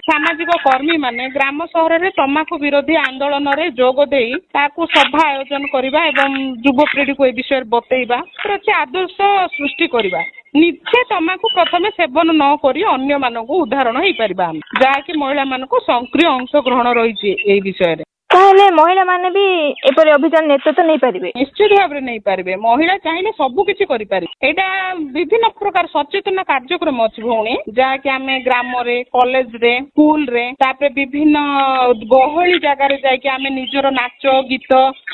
सामाजिक कर्मी माने ग्राम सहर में तंबाकू विरोधी आंदोलन रे जोग देई ताकू सभा आयोजन करबा एवं युवपीढ़ी को ए विषय बतैबा आदर्श सृष्टि करबा निजे तंबाकू प्रथम सेवन न करी अन्य मानक उदाहरण हो पारिबा जहाँकि महिला मानक सक्रिय अंशग्रहण रही ए विषय रे ताहले महिला माने भी एपरि अभियान नेतृत्व नहीं पारिबे निश्चित भाव में नहीं पारिबे महिला चाहिए सबु किछि करि पारि एटा विभिन्न प्रकार सचेतना कार्यक्रम अछि भौणी जहाँकि आमे ग्राम रे कॉलेज रे स्कूल रे तापरे विभिन्न गहली जगह रे जाय कि आमे निजर नाच गीत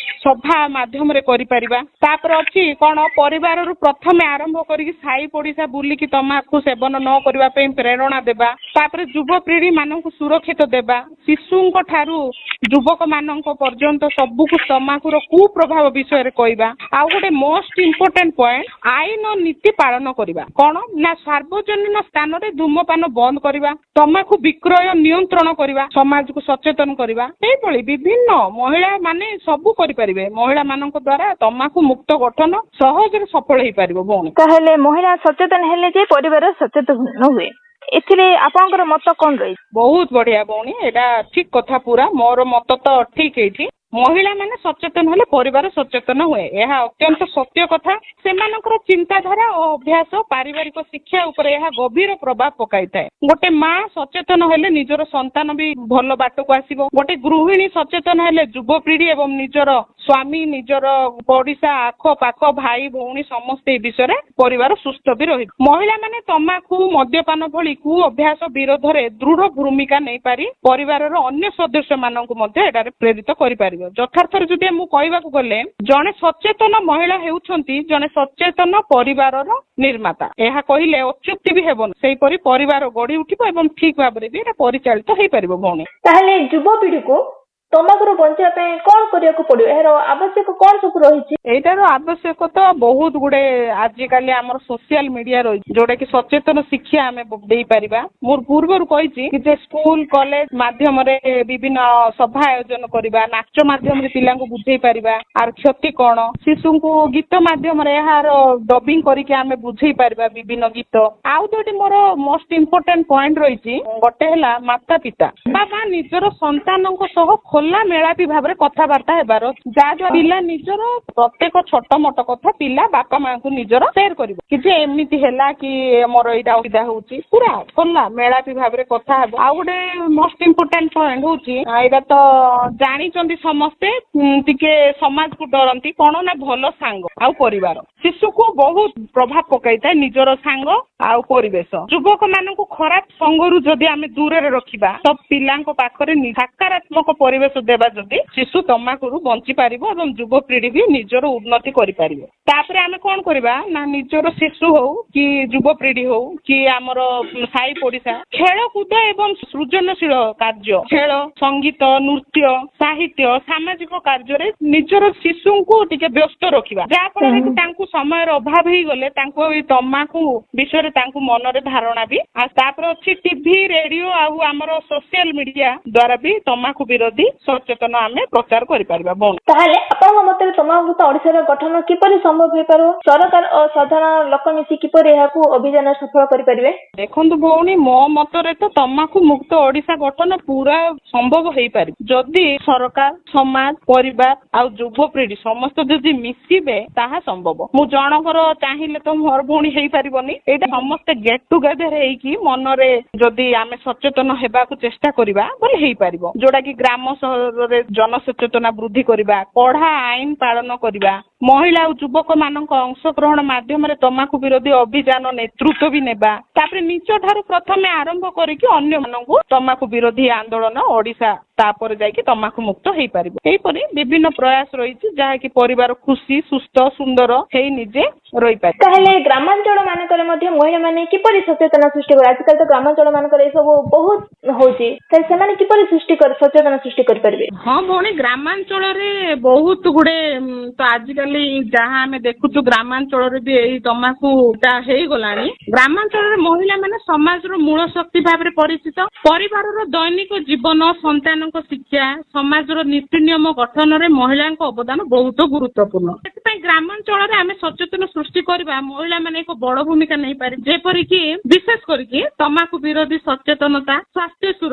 सभा माध्यम रे करि परिबा तापर अछि कोन परिवार रु प्रथम आरंभ करी साई पड़िसा बुली कि तंबाकू सेवन न करबा पे प्रेरणा देबा तापर युवपीढ़ी मानक सुरक्षित देबा शिशुंक ठारू युवक मानक पर्यंत सबुकु तंबाकूर कुप्रभाव विषय कहवा आउ गोटे मोस्ट इम्पोर्टेंट पॉइंट आईन नीति पालन करवा कौन ना सार्वजनिक स्थान में धूमपान बंद करवा तंबाकू विक्रय नियंत्रण करवा समाज को सचेतन करवा एभली विभिन्न महिला माने सबू करिपारिबे महिला मानक द्वारा तंबाकू मुक्त गठन सहज सफल हो पारिबो भौणी ताहले महिला सचेतन हेले जे परिवार सचेतन हुए एथिरे आपनकर मत कोन रही बहुत बढ़िया भौणी एटा ठीक कथा पूरा मोर मत तो ठीक एठी महिला माने सचेतन हेले परिवार सचेतन हुए यह अत्यंत सत्य कथा सेमानकर चिंताधारा और अभ्यास पारिवारिक शिक्षा ऊपर यह गभीर प्रभाव पकाई थाए गोटे माँ सचेतन हेले निजर संतान भी भल बाट को आसीबो गोटे गृहिणी सचेतन हेले युवपीढ़ी एवं निजर स्वामी निजर पड़िशा आख पाख भाई भौणी समस्त ए विषय परिवार सुस्थ भी रही महिला माने तंबाकू मद्यपान भली कु अभ्यास विरोध रे दृढ़ भूमिका नहीं पारी परिवार अन्य सदस्य मानक मध्य एटारे प्रेरित करि पारिबो यथार्थ जदि मु कहबाकू गले जने सचेतन महिला हेउछंती जने सचेतन परिवार निर्माता यह कहले अच्युक्ति भी हेबन सेहीपरि परिवार गढ़ी उठिबो एवं ठीक भाव रे भी एटा परिचालित हो पारिबो भौणी ताहले युवपीढ़ी को तंबाकूर बंचा कौन करिया पड़ो यार आवश्यक कौन सब रही एटार आवश्यक तो बहुत गुड़े आजिकल आमर सोशल मीडिया रही जोटा कि सचेतन शिक्षा आम दे पारिबा मोर पूर्व कही कि स्कूल कॉलेज माध्यम रे विभिन्न सभा आयोजन करबा नाच माध्यम रे पिला को बुझे पारिबा आर क्षति कौन शिशु को गीत माध्यम रे यार डबिंग करके आम बुझे पारिबा विभिन्न गीत आउ दुटी मोर मोस्ट इम्पोर्टेंट पॉइंट रही गोटे है माता पिता बाबा निजर संतान खोला मेलापी भाव कथबार्ता हेबार जहाँ पिला निजर प्रत्येक छोट मोट कथा पिला बापा माँ को निजर शेयर कर कि एमती है कि मोर यहाँ असुविधा होची पूरा खोला मेलापी भाव कथा हे आ गोटे मोस्ट इम्पोर्टाट पॉइंट हूँ यहाँ तो जानी समस्ते टिके समाज को डरती कौन ना भल सांग आउ परिवार शिशु को बहुत प्रभाव पकई था निजर सांग आउ परिवेश युवक मान खराब संगरू जदि आम दूर रखा तो पिला पाखरे सकारात्मक परिवेश देवा जदि शिशु तंबाकू बंची पारिबो एवं युवपीढ़ी भी निजर उन्नति करि पारिबो तापरे आमे कोन करबा ना निजर शिशु हो कि युवपीढ़ी हो कि आमर साई पड़िशा खेल कूद एवं सृजनशील कार्य खेल संगीत नृत्य साहित्य सामाजिक कार्य रे निजर शिशु को टिके व्यस्त रखिबा जा फल कि तांकु समय अभाव ही गले तांकु तंबाकू विषय रे तांकु मन रे धारणा भी आ तापर अछि टीवी रेडियो आ आमर सोशल मीडिया द्वारा भी तंबाकू विरोधी सचेतन आमे प्रचार करि परिबा बोन ताहले आपन मते तंबाकू ओडिसा गठन किपरि संभव हे पारो सरकार और साधारण लोक मिसी किपरि एहाकू अभियान सफल करि परिबे देखंतु भौणी मो मतरे तो तंबाकू मुक्त ओडिसा गठन पूरा संभव हे पारि जदि सरकार समाज परिवार आ युवपीढ़ी समस्त जदि मिसिबे ताहा संभव मु जनकर चाहिले तो मोर भौणी हे पारिबनी एटा समस्त गेट टुगेदर हेकी मनरे जदि आमे सचेतन हेबाकू चेष्टा करिबा बोले हे पारिबो जोडा कि ग्राम सहर रे जनसचेतना वृद्धि करिबा कड़ा आईन पालन करिबा महिला और युवक मानक अंशग्रहण माध्यम रे तंबाकू विरोधी अभियान नेतृत्व भी नेबा तापरे निज ठारू प्रथमे आरंभ करिकि अन्य मानकू तंबाकू विरोधी आंदोलन ओडिसा तापर जायकि तंबाकू मुक्त हेई पारिबो एई परि विभिन्न प्रयास रहिछि जहा कि परिवार खुशी सुस्थ सुंदर हेई निजे रहि पारे ताहले ग्रामांचल मानकरे मध्ये महिला माने किपरि सचेतना सृष्टि कर आजकल तो ग्रामांचल मानकरे सब बहुत होछि त सेमाने किपरि सचेतना सृष्टि कर परिबे हां भौणी ग्रामांचल रे बहुत गुडे तो आजकल जहाँ आम देखुचु ग्रामांचल रे भी एई तंबाकूटा हेई गलानी ग्रामांचल रे महिला माने समाज रो मूल शक्ति भाव रे परिचित परिवार रो दैनिक जीवन संतान शिक्षा समाज नीति नियम गठन में महिला अवदान बहुत गुरुत्वपूर्ण ग्रामांचल में आम सचेतन सृष्टि करवा महिला माने एक बड़ भूमिका नहीं पारे जेपरिक विशेष करके तंबाकू विरोधी सचेतनता स्वास्थ्य